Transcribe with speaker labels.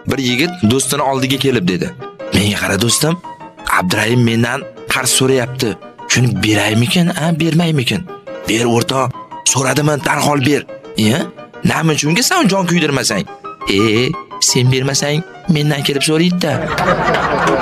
Speaker 1: bir yigit do'stini oldiga kelib dedi: "Menga qara do'stim, Abdurahim mendan qarz so'rayapti. Shuni beraymikin, bermaymikin?" "Ber o'rtoq, so'radimi, darhol ber." "Nima uchunki sen jon kuydirmasang?" Sen bermasang mendan kelib so'raydi-da.